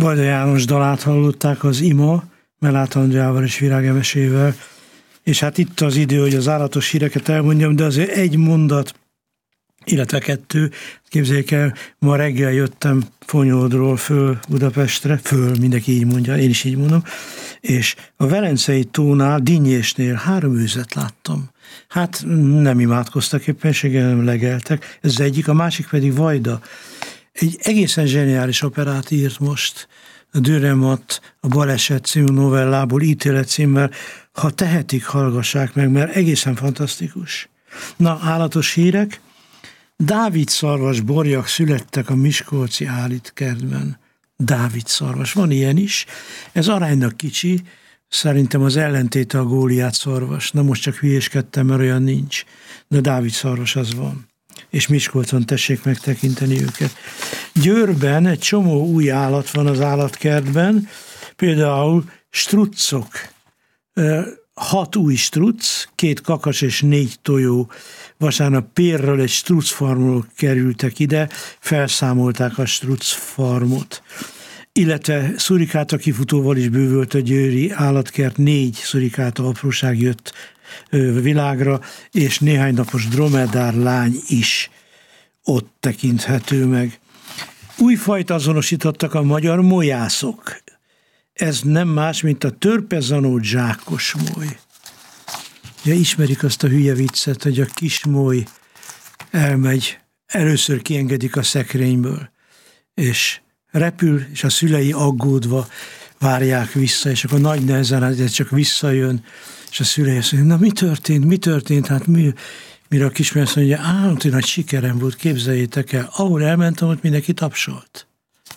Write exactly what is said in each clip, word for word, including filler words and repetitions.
Vajda János dalát hallották, az Ima, Mellát Andreával és Virág Emesével, és hát itt az idő, hogy az állatos híreket elmondjam, de azért egy mondat, illetve kettő, képzeljék el, ma reggel jöttem Fonyódról föl Budapestre, föl, mindenki így mondja, én is így mondom, és a Velencei tónál, Dinnyésnél három őzet láttam. Hát nem imádkoztak éppenséggel, nem legeltek, ez az egyik, a másik pedig Vajda. Egy egészen zseniális operát írt most, a Dürrenmatt, a Baleset című novellából, ítélet címmel. Ha tehetik, hallgassák meg, mert egészen fantasztikus. Na, állatos hírek. Dávid szarvas borjak születtek a miskolci állítkertben. Dávid szarvas, van ilyen is. Ez aránynak kicsi, szerintem az ellentéte a Góliát szarvas. Na most csak hülyéskedtem, mert olyan nincs. De Dávid szarvas az van. És Miskolcon tessék megtekinteni őket. Győrben egy csomó új állat van az állatkertben, például struccok. Hat új struc, két kakas és négy tojó. Vasárnap Pérről egy strucfarmról kerültek ide, felszámolták a strucfarmot. Illetve szurikáta kifutóval is bővült a győri állatkert, négy szurikáta apróság jött világra, és néhány napos dromedár lány is ott tekinthető meg. Új fajt azonosítottak a magyar molyászok. Ez nem más, mint a törpezanó zsákosmoly. Ja, ismerik azt a hülye viccet, hogy a kismoly elmegy, először kiengedik a szekrényből, és repül, és a szülei aggódva várják vissza, és akkor nagy nehezen ez csak visszajön, és a szülei azt mondja, na mi történt, mi történt, hát mi, mire a kismoly azt mondja, állandóan nagy sikerem volt, képzeljétek el, ahol elmentem, ott mindenki tapsolt.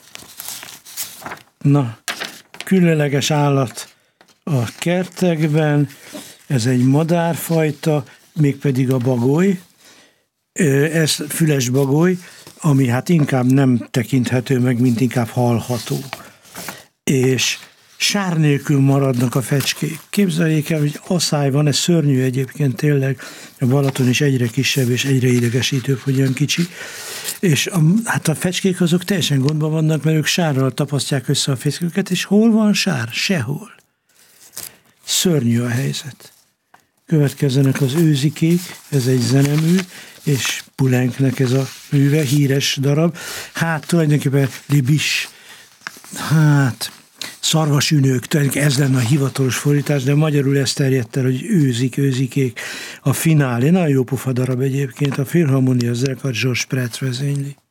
Na, különleges állat a kertekben, ez egy madárfajta, mégpedig a bagoly, ez füles bagoly, ami hát inkább nem tekinthető meg, mint inkább hallható. És sár nélkül maradnak a fecskék. Képzeljék el, hogy asszály van, ez szörnyű egyébként tényleg, a Balaton is egyre kisebb és egyre idegesítőbb, hogy olyan kicsi. És a, hát a fecskék azok teljesen gondban vannak, mert ők sárral tapasztják össze a fészkőket, és hol van sár? Sehol. Szörnyű a helyzet. Következzenek az őzikék, ez egy zenemű, és Poulencnek ez a műve, híres darab. Hát tulajdonképpen Libis, hát szarvasünők, tulajdonképpen ez lenne a hivatalos fordítás, de magyarul ez terjedt el, hogy őzik, őzikék. A finálé, nagyon jó pofa darab egyébként, a Filharmonia zenekar Georges Pret vezényli.